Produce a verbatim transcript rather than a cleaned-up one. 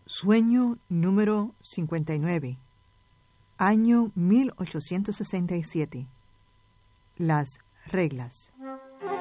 Sueño número cincuenta y nueve. Año mil ochocientos sesenta y siete. Las reglas.